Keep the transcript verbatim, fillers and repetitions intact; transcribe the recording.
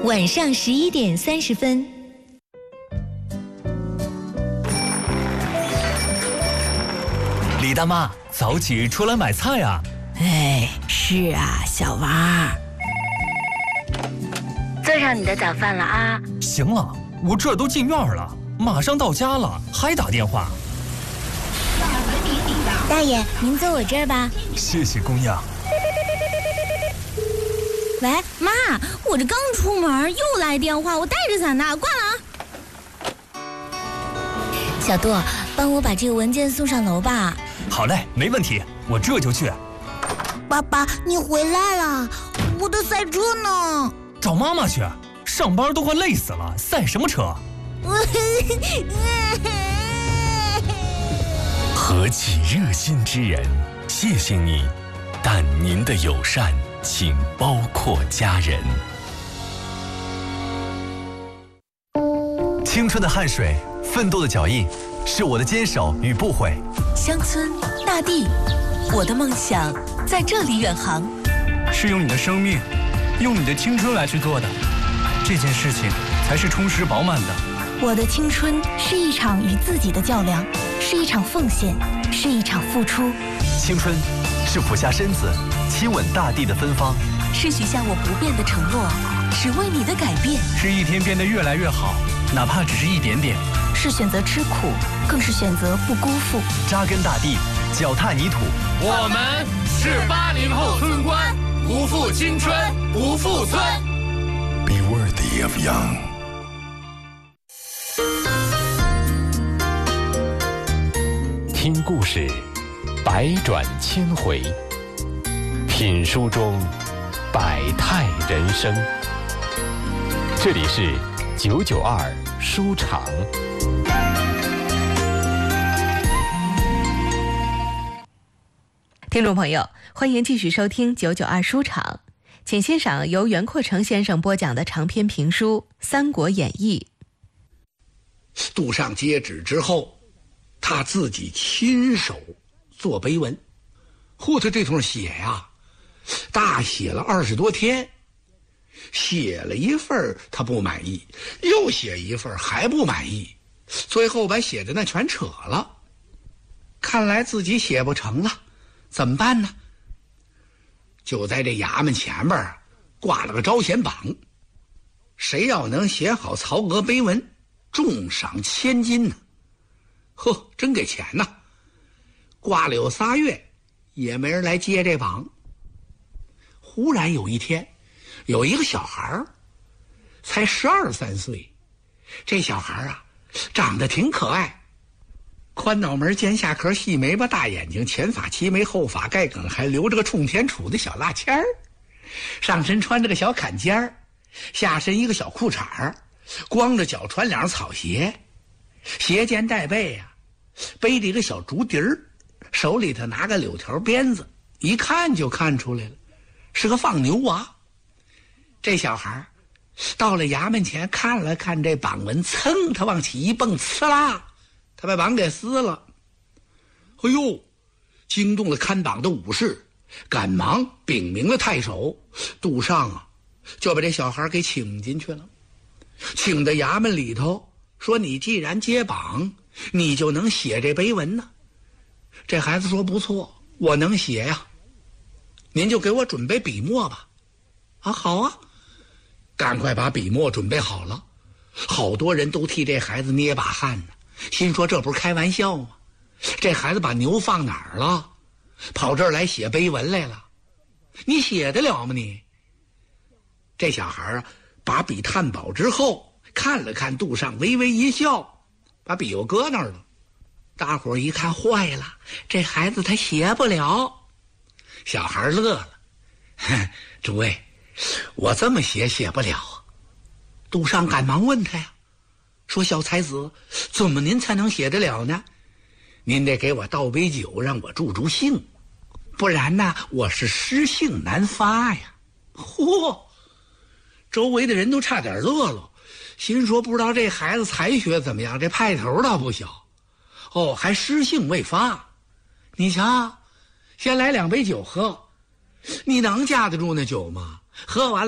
晚上十一点三十分。 李大妈，早起出来买菜啊！ 哎，是啊，小娃。 做上你的早饭了啊！ 行了，我这都进院了，马上到家了，还打电话。 大爷，您坐我这儿吧。 谢谢姑娘。 喂，妈，我这刚出门又来电话，我带着伞呢，挂了啊。小杜，帮我把这个文件送上楼吧。 好嘞，没问题，我这就去。 爸爸，你回来了，我的赛车呢？ 找妈妈去，上班都快累死了，赛什么车？ 何其热心之人，谢谢你，但您的友善请包括家人。 青春的汗水，奋斗的脚印，是我的坚守与不悔。 乡村大地，我的梦想在这里远航。 是用你的生命，用你的青春来去做的，这件事情才是充实饱满的。 我的青春是一场与自己的较量，是一场奉献，是一场付出。 青春是俯下身子亲吻大地的芬芳， 是许下我不变的承诺，只为你的改变。 是一天变得越来越好，哪怕只是一点点。 是选择吃苦，更是选择不辜负。 扎根大地，脚踏泥土。 我们是八零后村官，不负青春，不负村。 Be worthy of young。听故事，百转千回；品书中，百态人生。这里是九九二书场。 听众朋友，欢迎继续收听九九二书场，请欣赏由袁阔成先生播讲的长篇评书《三国演义》。 杜尚接旨之后，他自己亲手做碑文，嚯，他这通写呀，大写了二十多天，写了一份他不满意，又写一份还不满意，最后把写的那全扯了。看来自己写不成了，怎么办呢？就在这衙门前边挂了个招贤榜，谁要能写好曹娥碑文，重赏千金呢。呵，真给钱呐！挂了有仨月，也没人来接这榜。忽然有一天，有一个小孩才十二三岁，这小孩啊，长得挺可爱，宽脑门、尖下壳、细眉巴、大眼睛，前发齐眉，后发盖梗，还留着个冲天杵的小蜡签儿，上身穿着个小坎肩儿，下身一个小裤衩儿，光着脚穿两草鞋，斜肩带背啊，背着一个小竹笛儿，手里头拿个柳条鞭子，一看就看出来了，是个放牛娃。这小孩到了衙门前，看了看这榜文，噌，他往起一蹦，呲啦，他把榜给撕了。哎呦，惊动了看榜的武士，赶忙禀明了太守。杜尚啊，就把这小孩给请进去了，请到衙门里头，说你既然接榜，你就能写这碑文呢。这孩子说不错，我能写呀，您就给我准备笔墨吧。啊，好啊，赶快把笔墨准备好了。好多人都替这孩子捏把汗呢，心说这不是开玩笑吗？这孩子把牛放哪儿了？跑这儿来写碑文来了，你写得了吗你？这小孩啊，把笔探宝之后，看了看杜尚，微微一笑，把笔又搁那儿了。大伙儿一看，坏了，这孩子他写不了。小孩乐了，哼，诸位，我这么写写不了啊。杜尚赶忙问他呀，说小才子，怎么您才能写得了呢？您得给我倒杯酒，让我助助兴，不然呢，我是诗兴难发呀。嚯，周围的人都差点乐了，心说不知道这孩子才学怎么样，这派头倒不小。哦，还诗兴未发，你瞧，先来两杯酒喝，你能架得住那酒吗？喝完了